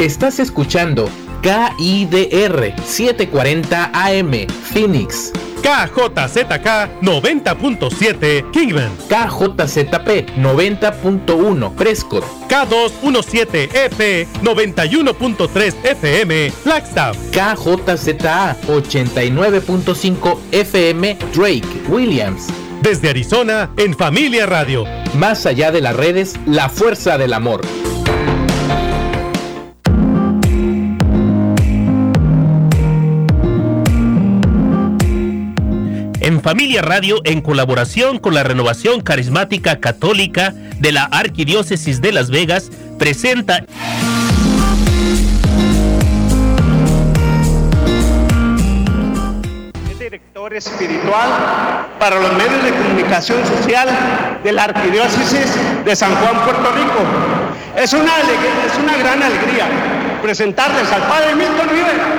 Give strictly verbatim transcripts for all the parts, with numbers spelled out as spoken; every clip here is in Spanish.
Estás escuchando K I D R setecientos cuarenta A M Phoenix, K J Z K noventa punto siete Kingman, K J Z P noventa punto uno Prescott, K doscientos diecisiete E P noventa y uno punto tres F M Flagstaff, K J Z A ochenta y nueve punto cinco F M Drake Williams. Desde Arizona, en Familia Radio. Más allá de las redes, la fuerza del amor. En Familia Radio, en colaboración con la Renovación Carismática Católica de la Arquidiócesis de Las Vegas, presenta director espiritual para los medios de comunicación social de la Arquidiócesis de San Juan, Puerto Rico. Es una, alegría, es una gran alegría presentarles al Padre Milton Rivera.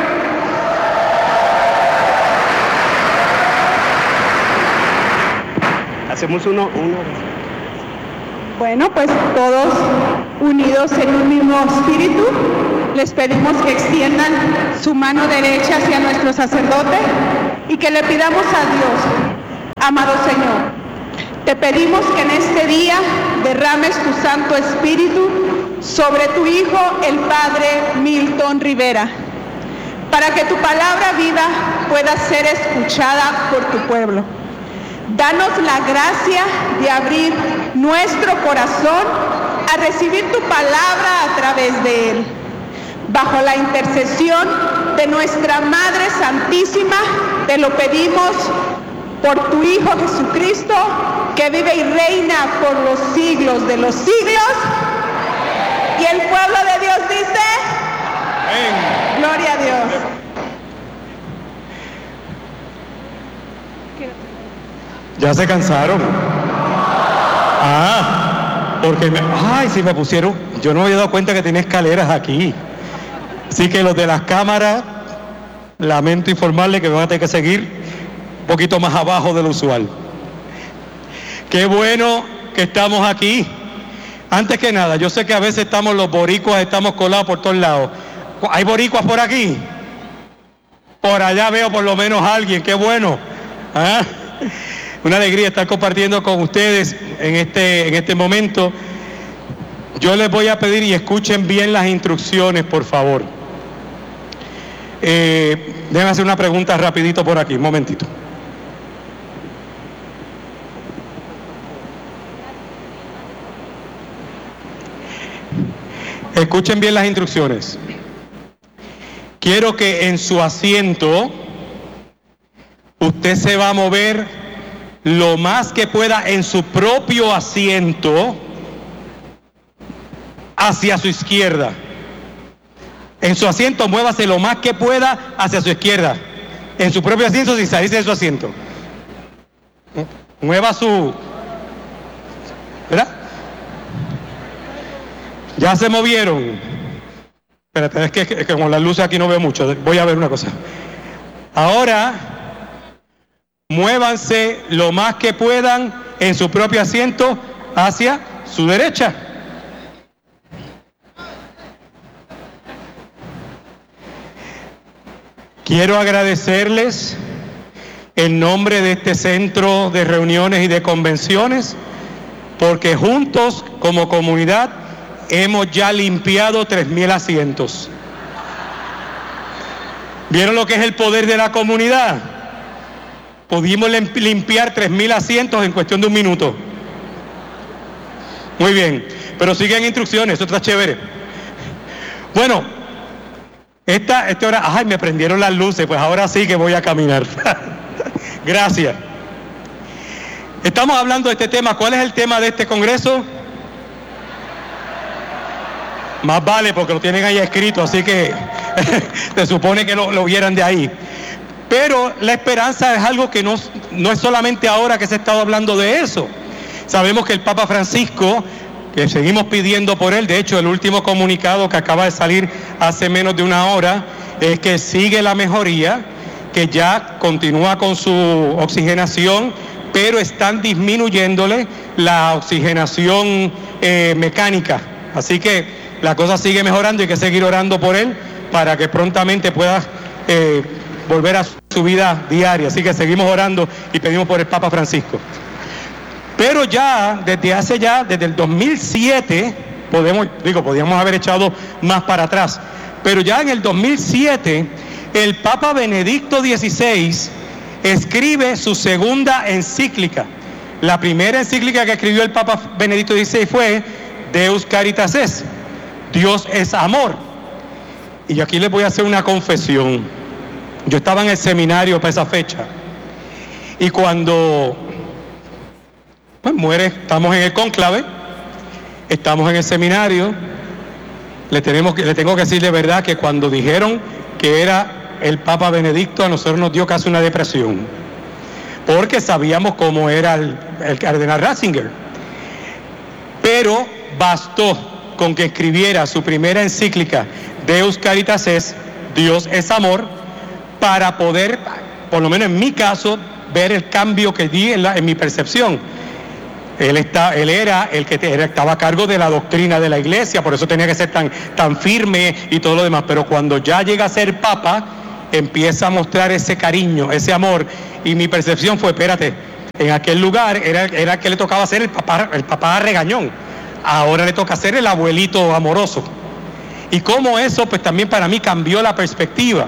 Hacemos uno, uno. Bueno, pues todos unidos en un mismo espíritu, les pedimos que extiendan su mano derecha hacia nuestro sacerdote y que le pidamos a Dios, amado Señor, te pedimos que en este día derrames tu Santo Espíritu sobre tu Hijo, el Padre Milton Rivera, para que tu palabra viva pueda ser escuchada por tu pueblo. Danos la gracia de abrir nuestro corazón a recibir tu palabra a través de él. Bajo la intercesión de nuestra Madre Santísima, te lo pedimos por tu Hijo Jesucristo, que vive y reina por los siglos de los siglos. Y el pueblo de Dios dice, amén. Gloria a Dios. ¿Ya se cansaron? Ah, porque me... Ay, si me pusieron... Yo no me había dado cuenta que tenía escaleras aquí. Así que los de las cámaras, lamento informarles que me van a tener que seguir un poquito más abajo de lo usual. Qué bueno que estamos aquí. Antes que nada, yo sé que a veces estamos los boricuas, estamos colados por todos lados. ¿Hay boricuas por aquí? Por allá veo por lo menos a alguien, qué bueno. ¿Ah? Una alegría estar compartiendo con ustedes en este, en este momento. Yo les voy a pedir y escuchen bien las instrucciones, por favor. Eh, déjenme hacer una pregunta rapidito por aquí, un momentito. Escuchen bien las instrucciones. Quiero que en su asiento usted se va a mover lo más que pueda en su propio asiento hacia su izquierda. En su asiento muévase lo más que pueda hacia su izquierda. En su propio asiento sin salirse de su asiento. Mueva su... ¿Verdad? Ya se movieron. Espérate, es que, es que con las luces aquí no veo mucho. Voy a ver una cosa. Ahora, muévanse lo más que puedan en su propio asiento hacia su derecha. Quiero agradecerles en nombre de este centro de reuniones y de convenciones, porque juntos como comunidad hemos ya limpiado tres mil asientos. ¿Vieron lo que es el poder de la comunidad? Pudimos limpiar tres mil asientos en cuestión de un minuto. Muy bien, pero siguen instrucciones, eso está chévere. Bueno, esta, esta hora, ay, me prendieron las luces, pues ahora sí que voy a caminar. Gracias. Estamos hablando de este tema. ¿Cuál es el tema de este congreso? Más vale, porque lo tienen ahí escrito, así que se supone que lo, lo vieran de ahí. Pero la esperanza es algo que no, no es solamente ahora que se ha estado hablando de eso. Sabemos que el Papa Francisco, que seguimos pidiendo por él, de hecho el último comunicado que acaba de salir hace menos de una hora, es que sigue la mejoría, que ya continúa con su oxigenación, pero están disminuyéndole la oxigenación eh, mecánica. Así que la cosa sigue mejorando y hay que seguir orando por él para que prontamente pueda eh, volver a su vida diaria. Así que seguimos orando y pedimos por el Papa Francisco. Pero ya, desde hace ya, desde el dos mil siete, podemos, digo, podíamos haber echado más para atrás, pero ya en el dos mil siete, el Papa Benedicto dieciséis escribe su segunda encíclica. La primera encíclica que escribió el Papa Benedicto dieciséis fue Deus Caritas Est, Dios es amor. Y yo aquí les voy a hacer una confesión. Yo estaba en el seminario para esa fecha, y cuando pues, muere, estamos en el cónclave, estamos en el seminario, le, tenemos, le tengo que decir de verdad que cuando dijeron que era el Papa Benedicto, a nosotros nos dio casi una depresión, porque sabíamos cómo era el, el cardenal Ratzinger. Pero bastó con que escribiera su primera encíclica, Deus Caritas Est, Dios es amor, para poder, por lo menos en mi caso, ver el cambio que di en, la, en mi percepción. Él, está, él era el que te, era, estaba a cargo de la doctrina de la iglesia, por eso tenía que ser tan, tan firme y todo lo demás, pero cuando ya llega a ser papa, empieza a mostrar ese cariño, ese amor, y mi percepción fue, espérate, en aquel lugar era, era que le tocaba ser el papá, el papá regañón, ahora le toca ser el abuelito amoroso. Y cómo eso pues también para mí cambió la perspectiva.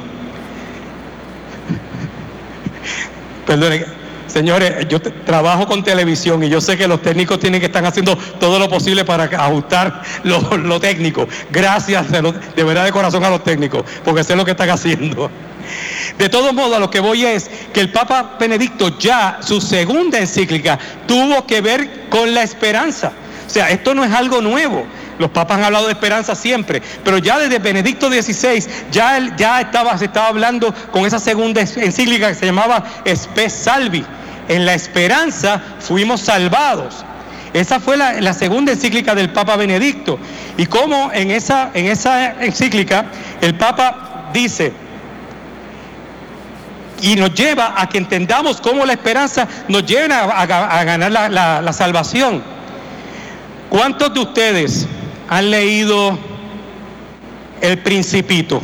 Perdone, señores, yo te, trabajo con televisión y yo sé que los técnicos tienen que estar haciendo todo lo posible para ajustar lo, lo técnico. Gracias de, lo, de verdad de corazón a los técnicos, porque sé lo que están haciendo. De todos modos, a lo que voy es que el Papa Benedicto ya, su segunda encíclica, tuvo que ver con la esperanza. O sea, esto no es algo nuevo. Los papas han hablado de esperanza siempre, pero ya desde Benedicto dieciséis ya, él, ya estaba, se estaba hablando con esa segunda encíclica que se llamaba Spes Salvi. En la esperanza fuimos salvados. Esa fue la, la segunda encíclica del Papa Benedicto. Y cómo en esa, en esa encíclica el Papa dice, y nos lleva a que entendamos cómo la esperanza nos lleva a, a, a ganar la, la, la salvación. ¿Cuántos de ustedes han leído El Principito?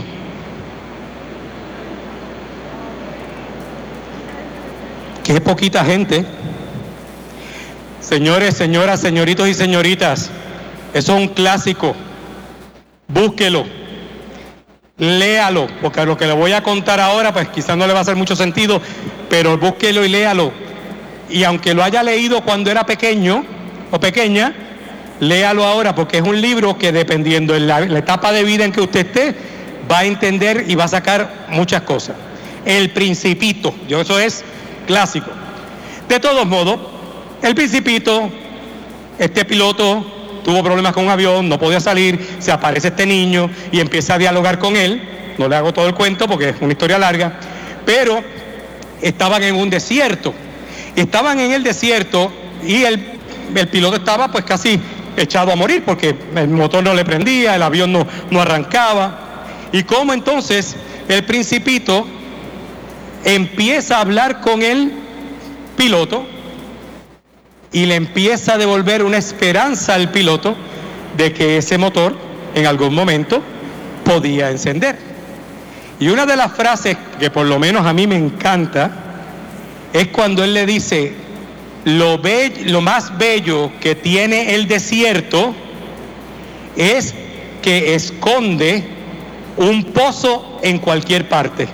Qué poquita gente. Señores, señoras, señoritos y señoritas, eso es un clásico. Búsquelo, léalo, porque a lo que le voy a contar ahora, pues quizás no le va a hacer mucho sentido, pero búsquelo y léalo. Y aunque lo haya leído cuando era pequeño o pequeña, léalo ahora, porque es un libro que dependiendo de la, la etapa de vida en que usted esté, va a entender y va a sacar muchas cosas. El Principito, yo eso es clásico. De todos modos, El Principito, este piloto tuvo problemas con un avión, no podía salir, se aparece este niño y empieza a dialogar con él. No le hago todo el cuento porque es una historia larga, pero estaban en un desierto. Estaban en el desierto y el, el piloto estaba pues casi echado a morir porque el motor no le prendía, el avión no, no arrancaba. Y cómo entonces el Principito empieza a hablar con el piloto y le empieza a devolver una esperanza al piloto de que ese motor en algún momento podía encender. Y una de las frases que por lo menos a mí me encanta es cuando él le dice: Lo, be- lo más bello que tiene el desierto es que esconde un pozo en cualquier parte.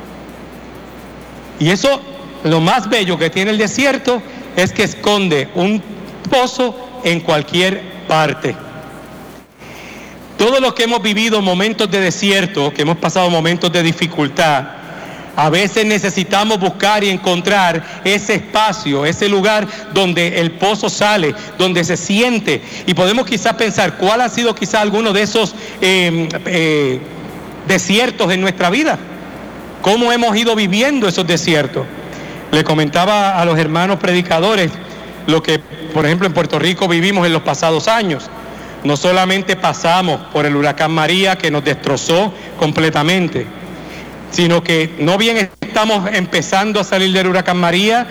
Y eso, lo más bello que tiene el desierto es que esconde un pozo en cualquier parte. Todos los que hemos vivido momentos de desierto, que hemos pasado momentos de dificultad, a veces necesitamos buscar y encontrar ese espacio, ese lugar donde el pozo sale, donde se siente. Y podemos quizás pensar cuál ha sido quizás alguno de esos eh, eh, desiertos en nuestra vida. ¿Cómo hemos ido viviendo esos desiertos? Le comentaba a los hermanos predicadores lo que, por ejemplo, en Puerto Rico vivimos en los pasados años. No solamente pasamos por el huracán María, que nos destrozó completamente, sino que no bien estamos empezando a salir del huracán María,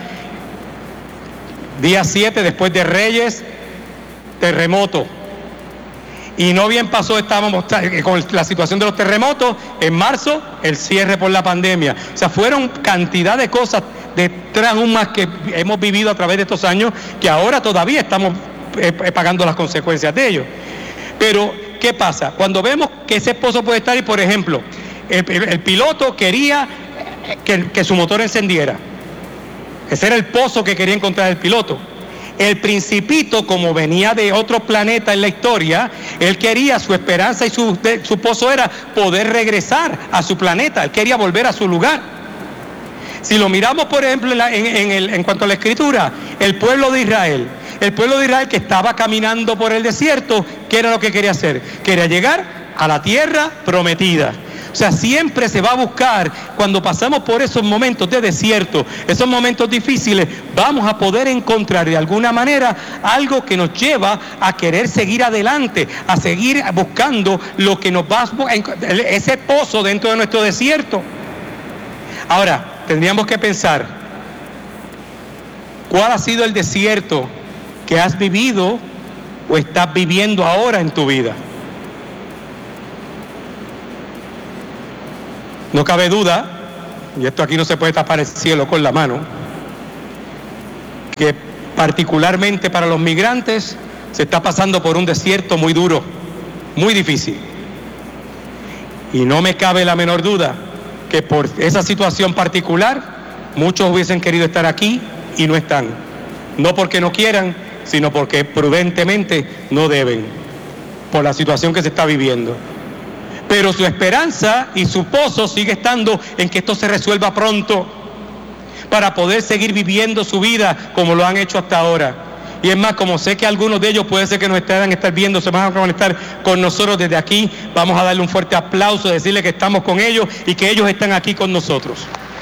día siete después de Reyes, terremoto. Y no bien pasó, estábamos con la situación de los terremotos, en marzo el cierre por la pandemia. O sea, fueron cantidad de cosas, de traumas que hemos vivido a través de estos años, que ahora todavía estamos eh, pagando las consecuencias de ello. Pero, ¿qué pasa? Cuando vemos que ese pozo puede estar, y por ejemplo, el, el, el piloto quería que, que su motor encendiera. Ese era el pozo que quería encontrar el piloto. El Principito, como venía de otro planeta en la historia, él quería, su esperanza y su, de, su pozo era poder regresar a su planeta. Él quería volver a su lugar. Si lo miramos, por ejemplo, en, la, en, en, el, en cuanto a la Escritura, el pueblo de Israel, el pueblo de Israel que estaba caminando por el desierto, ¿qué era lo que quería hacer? Quería llegar a la tierra prometida. O sea, siempre se va a buscar, cuando pasamos por esos momentos de desierto, esos momentos difíciles, vamos a poder encontrar de alguna manera algo que nos lleva a querer seguir adelante, a seguir buscando lo que nos va a, ese pozo dentro de nuestro desierto. Ahora, tendríamos que pensar, ¿cuál ha sido el desierto que has vivido o estás viviendo ahora en tu vida? No cabe duda, y esto aquí no se puede tapar el cielo con la mano, que particularmente para los migrantes se está pasando por un desierto muy duro, muy difícil. Y no me cabe la menor duda que por esa situación particular muchos hubiesen querido estar aquí y no están. No porque no quieran, sino porque prudentemente no deben, por la situación que se está viviendo. Pero su esperanza y su pozo sigue estando en que esto se resuelva pronto para poder seguir viviendo su vida como lo han hecho hasta ahora. Y es más, como sé que algunos de ellos puede ser que nos estén estar viendo, se van a conectar con nosotros desde aquí, vamos a darle un fuerte aplauso, decirle que estamos con ellos y que ellos están aquí con nosotros.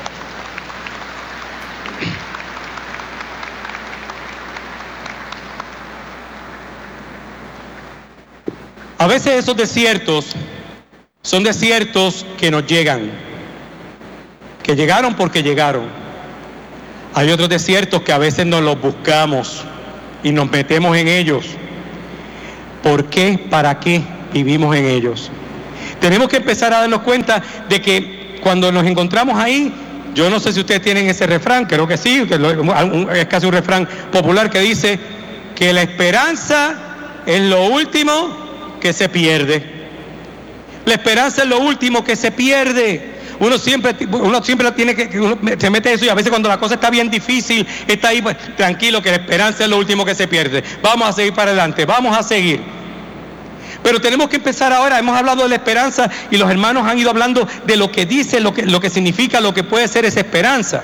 A veces esos desiertos son desiertos que nos llegan, que llegaron porque llegaron. Hay otros desiertos que a veces nos los buscamos y nos metemos en ellos. ¿Por qué? ¿Para qué vivimos en ellos? Tenemos que empezar a darnos cuenta de que cuando nos encontramos ahí, yo no sé si ustedes tienen ese refrán, creo que sí, es casi un refrán popular que dice que la esperanza es lo último que se pierde. La esperanza es lo último que se pierde. Uno siempre, uno siempre tiene que, uno se mete eso y a veces cuando la cosa está bien difícil, está ahí, pues tranquilo, que la esperanza es lo último que se pierde. Vamos a seguir para adelante, vamos a seguir. Pero tenemos que empezar ahora. Hemos hablado de la esperanza y los hermanos han ido hablando de lo que dice, lo que, lo que significa, lo que puede ser esa esperanza.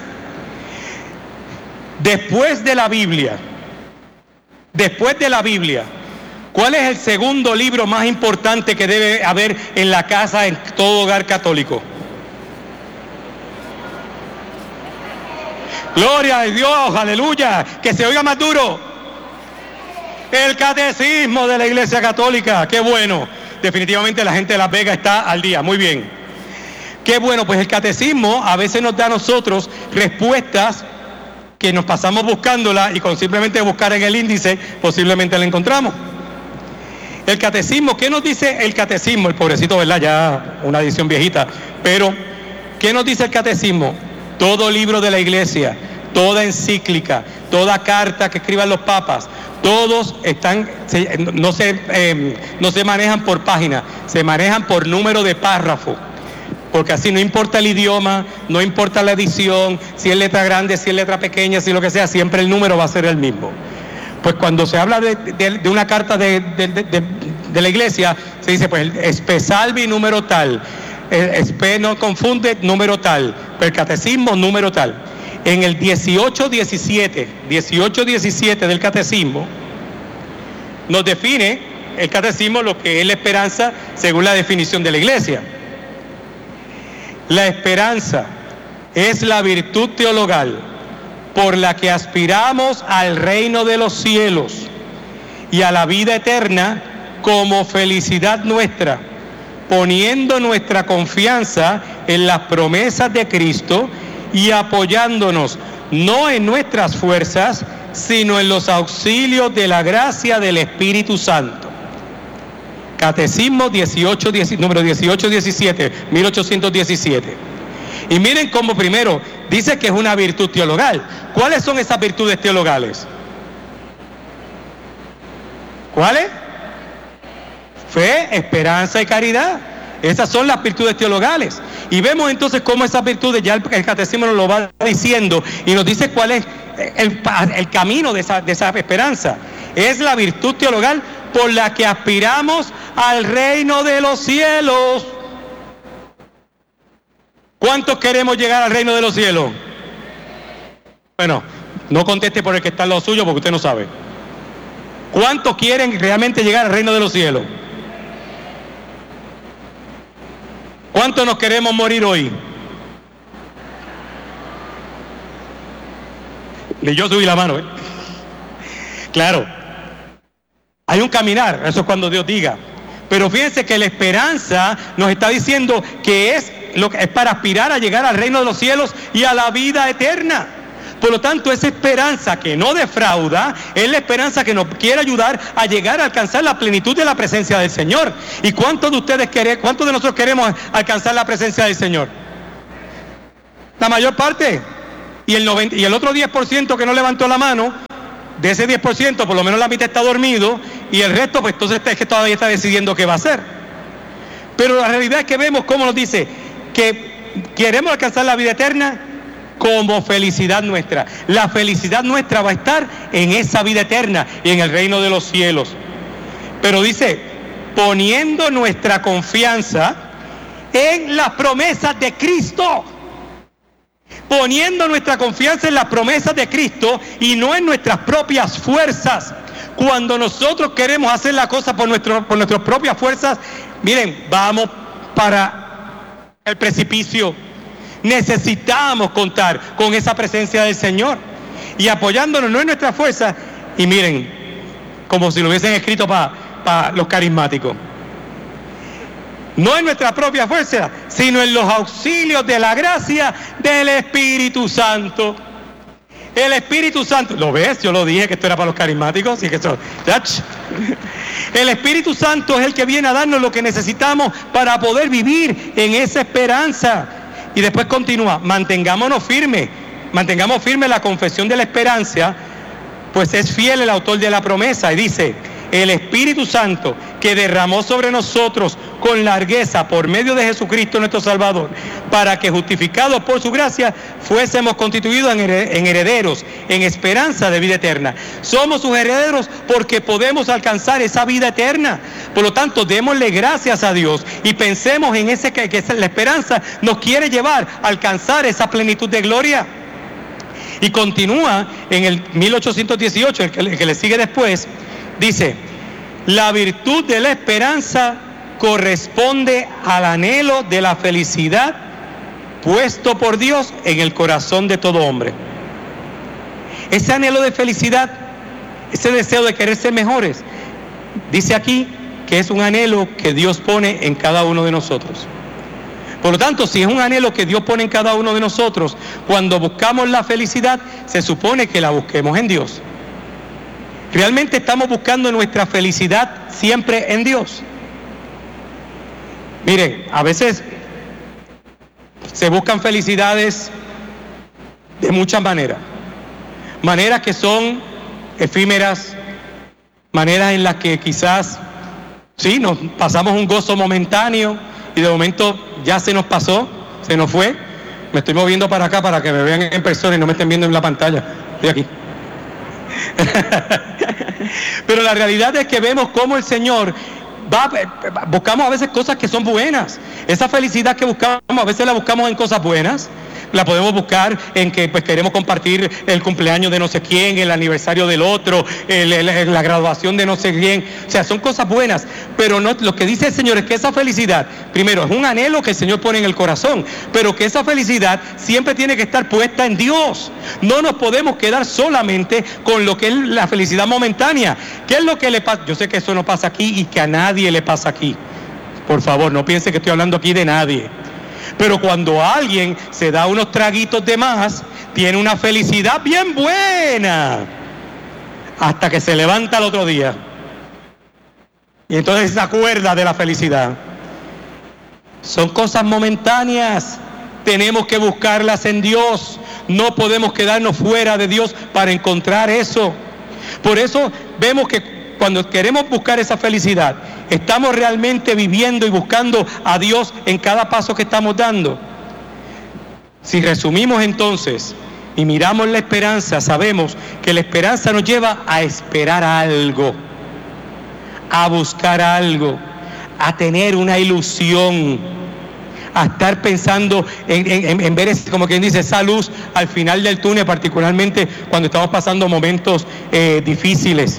Después de la Biblia, después de la Biblia, ¿cuál es el segundo libro más importante que debe haber en la casa, en todo hogar católico? Gloria a Dios, aleluya, que se oiga más duro. El Catecismo de la Iglesia Católica, qué bueno. Definitivamente la gente de Las Vegas está al día, muy bien. Qué bueno, pues el Catecismo a veces nos da a nosotros respuestas que nos pasamos buscándola y con simplemente buscar en el índice posiblemente la encontramos. El Catecismo, ¿qué nos dice el Catecismo? El pobrecito, ¿verdad? Ya una edición viejita. Pero, ¿qué nos dice el Catecismo? Todo libro de la Iglesia, toda encíclica, toda carta que escriban los papas, todos están, se, no, se, eh, no se manejan por página, se manejan por número de párrafo. Porque así no importa el idioma, no importa la edición, si es letra grande, si es letra pequeña, si lo que sea, siempre el número va a ser el mismo. Pues cuando se habla de, de, de una carta de, de, de, de la iglesia, se dice, pues, espe salvi número tal, espe no confunde número tal, pero el catecismo número tal. En el dieciocho diecisiete, dieciocho diecisiete del catecismo, nos define el catecismo lo que es la esperanza según la definición de la iglesia. La esperanza es la virtud teologal por la que aspiramos al reino de los cielos y a la vida eterna como felicidad nuestra, poniendo nuestra confianza en las promesas de Cristo y apoyándonos no en nuestras fuerzas, sino en los auxilios de la gracia del Espíritu Santo. Catecismo dieciocho, diez, número dieciocho diecisiete, mil ochocientos diecisiete. Y miren cómo primero dice que es una virtud teologal. ¿Cuáles son esas virtudes teologales? ¿Cuáles? Fe, esperanza y caridad. Esas son las virtudes teologales. Y vemos entonces cómo esas virtudes, ya el, el catecismo nos lo va diciendo y nos dice cuál es el, el camino de esa, de esa esperanza. Es la virtud teologal por la que aspiramos al reino de los cielos. ¿Cuántos queremos llegar al reino de los cielos? Bueno, no conteste por el que está en lo suyo porque usted no sabe. ¿Cuántos quieren realmente llegar al reino de los cielos? ¿Cuántos nos queremos morir hoy? Ni yo subí la mano, ¿eh? Claro, hay un caminar, eso es cuando Dios diga. Pero fíjense que la esperanza nos está diciendo que es, lo que es para aspirar a llegar al reino de los cielos y a la vida eterna. Por lo tanto, esa esperanza que no defrauda es la esperanza que nos quiere ayudar a llegar a alcanzar la plenitud de la presencia del Señor. ¿Y cuántos de ustedes queremos, cuántos de nosotros queremos alcanzar la presencia del Señor? La mayor parte. Y el, noventa, y el otro diez por ciento que no levantó la mano, de ese diez por ciento, por lo menos la mitad está dormido, y el resto, pues entonces es que todavía está decidiendo qué va a hacer. Pero la realidad es que vemos cómo nos dice que queremos alcanzar la vida eterna como felicidad nuestra. La felicidad nuestra va a estar en esa vida eterna y en el reino de los cielos. Pero dice, poniendo nuestra confianza en las promesas de Cristo. Poniendo nuestra confianza en las promesas de Cristo y no en nuestras propias fuerzas. Cuando nosotros queremos hacer la cosa por, nuestro, por nuestras propias fuerzas, miren, vamos para el precipicio. Necesitamos contar con esa presencia del Señor y apoyándonos no en nuestra fuerza. Y miren, como si lo hubiesen escrito para pa los carismáticos, no en nuestra propia fuerza, sino en los auxilios de la gracia del Espíritu Santo. El Espíritu Santo, ¿lo ves? Yo lo dije que esto era para los carismáticos, y que esto, el Espíritu Santo es el que viene a darnos lo que necesitamos para poder vivir en esa esperanza. Y después continúa, mantengámonos firmes, mantengamos firme la confesión de la esperanza, pues es fiel el autor de la promesa. Y dice, el Espíritu Santo que derramó sobre nosotros con largueza por medio de Jesucristo nuestro Salvador, para que justificados por su gracia fuésemos constituidos en herederos, en esperanza de vida eterna. Somos sus herederos porque podemos alcanzar esa vida eterna. Por lo tanto, démosle gracias a Dios y pensemos en ese que, que la esperanza nos quiere llevar a alcanzar esa plenitud de gloria. Y continúa en el mil ochocientos dieciocho, el que, el que le sigue después, dice, la virtud de la esperanza corresponde al anhelo de la felicidad puesto por Dios en el corazón de todo hombre. Ese anhelo de felicidad, ese deseo de querer ser mejores, dice aquí que es un anhelo que Dios pone en cada uno de nosotros. Por lo tanto, si es un anhelo que Dios pone en cada uno de nosotros, cuando buscamos la felicidad, se supone que la busquemos en Dios. ¿Realmente estamos buscando nuestra felicidad siempre en Dios? Miren, a veces se buscan felicidades de muchas maneras. Maneras que son efímeras, maneras en las que quizás, sí, nos pasamos un gozo momentáneo y de momento ya se nos pasó, se nos fue. Me estoy moviendo para acá para que me vean en persona y no me estén viendo en la pantalla. Estoy aquí. Pero la realidad es que vemos cómo el Señor va, buscamos a veces cosas que son buenas. Esa felicidad que buscamos, a veces la buscamos en cosas buenas. La podemos buscar en que pues queremos compartir el cumpleaños de no sé quién, el aniversario del otro, el, el, la graduación de no sé quién. O sea, son cosas buenas, pero no, lo que dice el Señor es que esa felicidad, primero, es un anhelo que el Señor pone en el corazón, pero que esa felicidad siempre tiene que estar puesta en Dios. No nos podemos quedar solamente con lo que es la felicidad momentánea. ¿Qué es lo que le pasa? Yo sé que eso no pasa aquí y que a nadie le pasa aquí. Por favor, no piense que estoy hablando aquí de nadie. Pero cuando alguien se da unos traguitos de más, tiene una felicidad bien buena, hasta que se levanta el otro día. Y entonces se acuerda de la felicidad. Son cosas momentáneas. Tenemos que buscarlas en Dios. No podemos quedarnos fuera de Dios para encontrar eso. Por eso vemos que cuando queremos buscar esa felicidad, estamos realmente viviendo y buscando a Dios en cada paso que estamos dando. Si resumimos entonces y miramos la esperanza, sabemos que la esperanza nos lleva a esperar algo, a buscar algo, a tener una ilusión, a estar pensando en, en, en ver, ese, como quien dice, esa luz al final del túnel, particularmente cuando estamos pasando momentos eh, difíciles.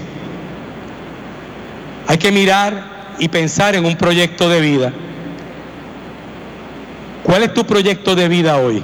Hay que mirar y pensar en un proyecto de vida. ¿Cuál es tu proyecto de vida hoy?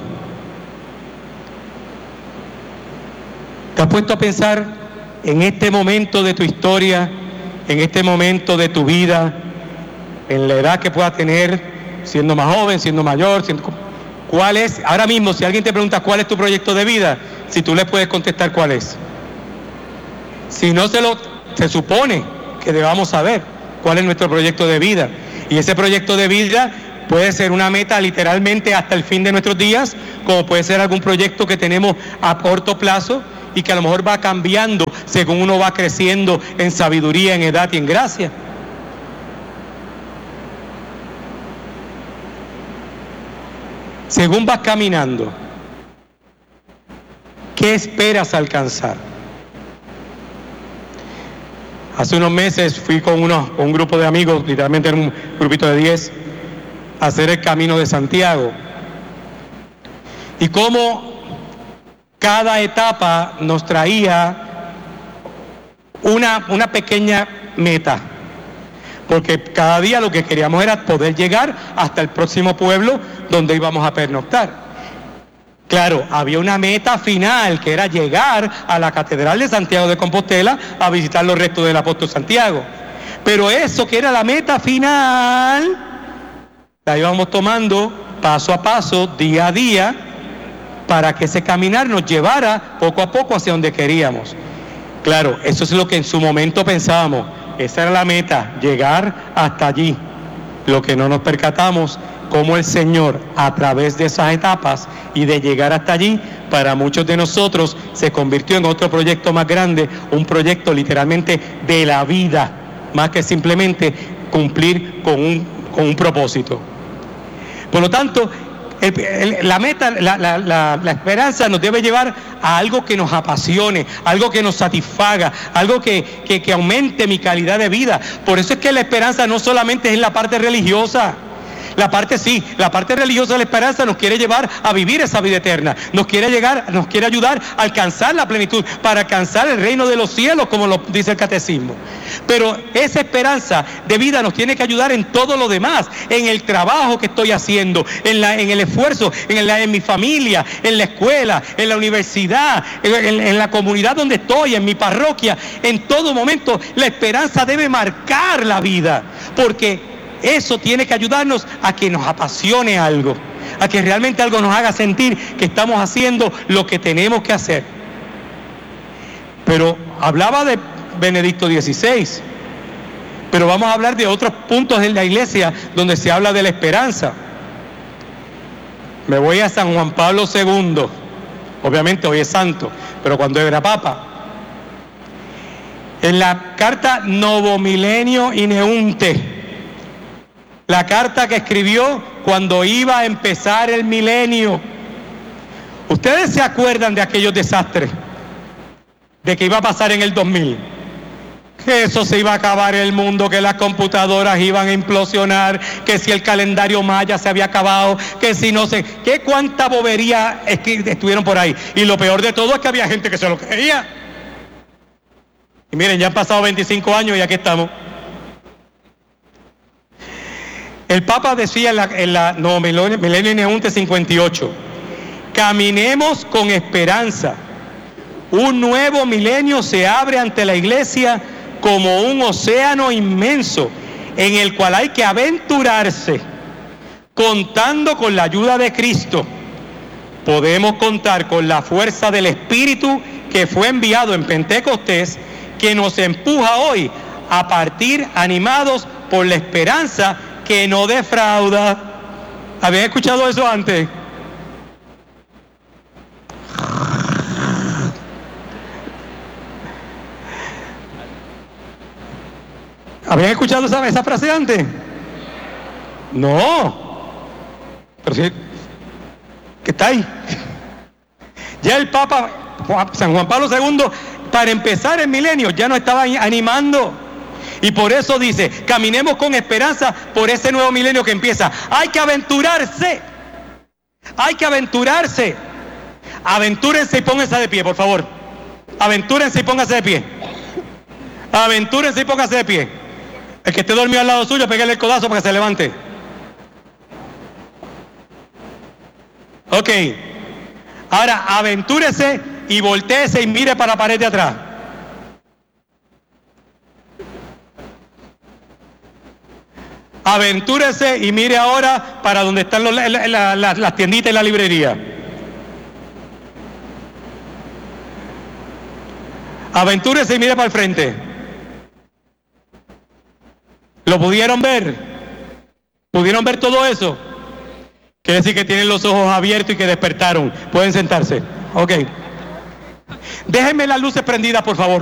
¿Te has puesto a pensar en este momento de tu historia, en este momento de tu vida, en la edad que puedas tener, siendo más joven, siendo mayor, siendo... ¿Cuál es? Ahora mismo, si alguien te pregunta cuál es tu proyecto de vida, si tú le puedes contestar cuál es. Si no se lo, se supone que debamos saber cuál es nuestro proyecto de vida. Y ese proyecto de vida puede ser una meta literalmente hasta el fin de nuestros días, como puede ser algún proyecto que tenemos a corto plazo y que a lo mejor va cambiando según uno va creciendo en sabiduría, en edad y en gracia. Según vas caminando, ¿qué esperas alcanzar? Hace unos meses fui con, unos, con un grupo de amigos, literalmente en un grupito de diez, a hacer el Camino de Santiago. Y cómo cada etapa nos traía una, una pequeña meta. Porque cada día lo que queríamos era poder llegar hasta el próximo pueblo donde íbamos a pernoctar. Claro, había una meta final que era llegar a la Catedral de Santiago de Compostela a visitar los restos del apóstol Santiago. Pero eso que era la meta final, la íbamos tomando paso a paso, día a día, para que ese caminar nos llevara poco a poco hacia donde queríamos. Claro, eso es lo que en su momento pensábamos. Esa era la meta, llegar hasta allí. Lo que no nos percatamos, cómo el Señor, a través de esas etapas y de llegar hasta allí, para muchos de nosotros se convirtió en otro proyecto más grande, un proyecto literalmente de la vida, más que simplemente cumplir con un, con un propósito. Por lo tanto, El, el, la meta, la, la, la, la esperanza nos debe llevar a algo que nos apasione, algo que nos satisfaga, algo que, que, que aumente mi calidad de vida. Por eso es que la esperanza no solamente es en la parte religiosa. La parte sí, la parte religiosa de la esperanza nos quiere llevar a vivir esa vida eterna, nos quiere llegar, nos quiere ayudar a alcanzar la plenitud, para alcanzar el reino de los cielos, como lo dice el catecismo. Pero esa esperanza de vida nos tiene que ayudar en todo lo demás, en el trabajo que estoy haciendo, en, la, en el esfuerzo, en, la, en mi familia, en la escuela, en la universidad, en, en, en la comunidad donde estoy, en mi parroquia. En todo momento la esperanza debe marcar la vida, porque eso tiene que ayudarnos a que nos apasione algo, a que realmente algo nos haga sentir que estamos haciendo lo que tenemos que hacer. Pero hablaba de Benedicto dieciséis, pero vamos a hablar de otros puntos en la iglesia donde se habla de la esperanza. Me voy a San Juan Pablo segundo, obviamente hoy es santo, pero cuando era papa. En la carta Novo Milenio Ineunte, la carta que escribió cuando iba a empezar el milenio. ¿Ustedes se acuerdan de aquellos desastres? De que iba a pasar en el dos mil. Que eso se iba a acabar el mundo, que las computadoras iban a implosionar, que si el calendario maya se había acabado, que si no sé, que cuánta bobería estuvieron por ahí. Y lo peor de todo es que había gente que se lo creía. Y miren, ya han pasado veinticinco años y aquí estamos. El Papa decía en la, en la no, Milenio Ineunte cincuenta y ocho, caminemos con esperanza. Un nuevo milenio se abre ante la iglesia como un océano inmenso en el cual hay que aventurarse, contando con la ayuda de Cristo. Podemos contar con la fuerza del Espíritu que fue enviado en Pentecostés, que nos empuja hoy a partir animados por la esperanza que no defrauda. ¿Habían escuchado eso antes? ¿Habían escuchado esa, esa frase antes? No. Pero sí, ¿qué está ahí? Ya el Papa San Juan Pablo segundo, para empezar el milenio, ya nos estaba animando. Y por eso dice, caminemos con esperanza por ese nuevo milenio que empieza. Hay que aventurarse. Hay que aventurarse. Aventúrense y pónganse de pie, por favor. Aventúrense y pónganse de pie. Aventúrense y pónganse de pie. El que esté dormido al lado suyo, pégale el codazo para que se levante. Ok. Ahora, aventúrese y voltéese y mire para la pared de atrás. Aventúrese y mire ahora para donde están los, la, la, la, las tienditas y la librería. Aventúrese y mire para el frente. ¿Lo pudieron ver? ¿Pudieron ver todo eso? Quiere decir que tienen los ojos abiertos y que despertaron. Pueden sentarse. Ok. Déjenme las luces prendidas, por favor.